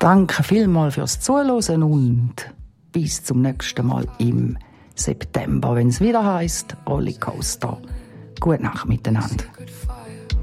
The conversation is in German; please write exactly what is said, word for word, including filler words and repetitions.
Danke vielmals fürs Zuhören und bis zum nächsten Mal im September, wenn es wieder heisst Rollercoaster. Gute Nacht miteinander.